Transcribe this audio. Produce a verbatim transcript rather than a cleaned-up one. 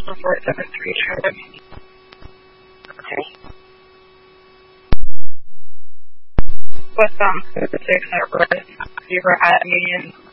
four seven three, Charlie. Okay. With um, six at Red, you were at Union